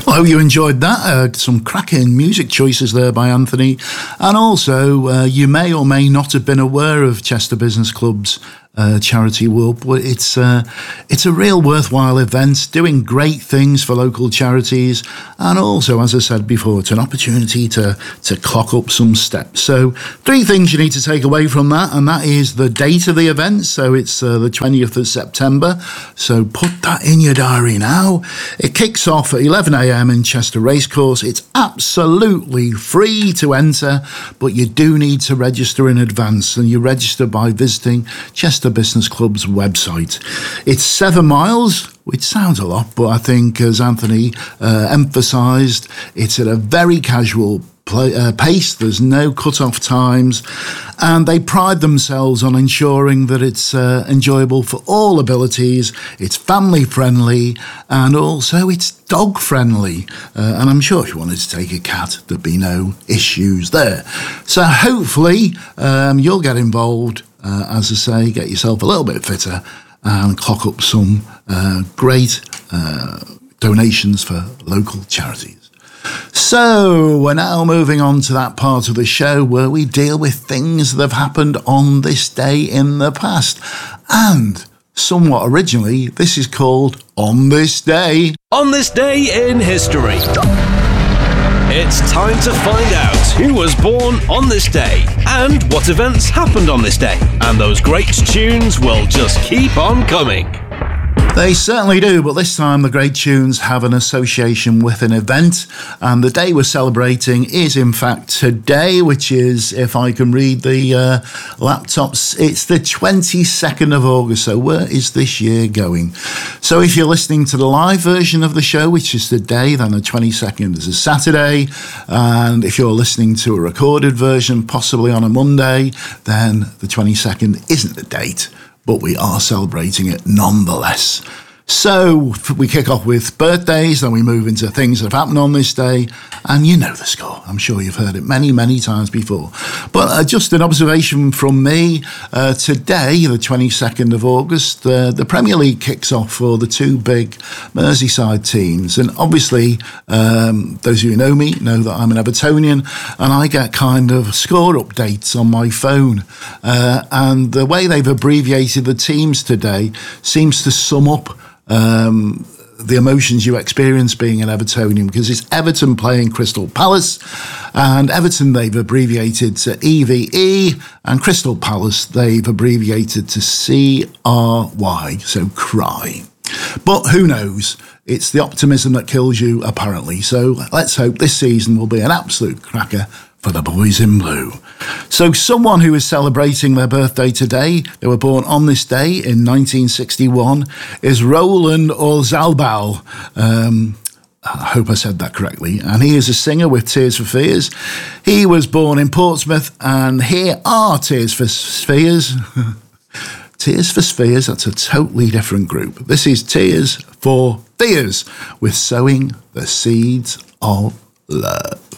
I hope you enjoyed that. Some cracking music choices there by Anthony. And also, you may or may not have been aware of Chester Business Club's charity walk, but it's a real worthwhile event, doing great things for local charities, and also, as I said before, it's an opportunity to clock up some steps. So 3 things you need to take away from that, and that is the date of the event. So it's the 20th of September, so put that in your diary now. It kicks off at 11 a.m. in Chester Racecourse. It's absolutely free to enter, but you do need to register in advance, and you register by visiting Chester Business Club's website. It's 7 miles, which sounds a lot, but I think, as Anthony emphasised, it's at a very casual pace. There's no cut-off times, and they pride themselves on ensuring that it's enjoyable for all abilities, it's family-friendly, and also it's dog-friendly. And I'm sure if you wanted to take a cat, there'd be no issues there. So hopefully you'll get involved, as I say, get yourself a little bit fitter and clock up some great donations for local charities. So we're now moving on to that part of the show where we deal with things that have happened on this day in the past. And somewhat originally, this is called On This Day. On This Day in History. It's time to find out who was born on this day and what events happened on this day. And those great tunes will just keep on coming. They certainly do, but this time the great tunes have an association with an event, and the day we're celebrating is in fact today, which is, if I can read the laptops, it's the 22nd of August. So where is this year going? So if you're listening to the live version of the show, which is today, then the 22nd is a Saturday, and if you're listening to a recorded version, possibly on a Monday, then the 22nd isn't the date, but we are celebrating it nonetheless. So we kick off with birthdays, then we move into things that have happened on this day, and you know the score. I'm sure you've heard it many, many times before. But just an observation from me, today, the 22nd of August, the Premier League kicks off for the 2 big Merseyside teams. And obviously, those of you who know me know that I'm an Evertonian, and I get kind of score updates on my phone. And the way they've abbreviated the teams today seems to sum up the emotions you experience being an Evertonian, because it's Everton playing Crystal Palace, and Everton they've abbreviated to EVE, and Crystal Palace they've abbreviated to CRY, so cry. But who knows? It's the optimism that kills you, apparently. So let's hope this season will be an absolute cracker for the boys in blue. So someone who is celebrating their birthday today, they were born on this day in 1961, is Roland Orzabal. I hope I said that correctly. And he is a singer with Tears for Fears. He was born in Portsmouth, and here are Tears for Fears. Tears for Fears, that's a totally different group. This is Tears for Fears with Sowing the Seeds of Love.